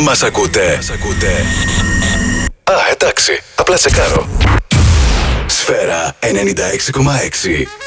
Μας ακούτε? Α, εντάξει. Απλά τσεκάρω. Σφαίρα 96,6.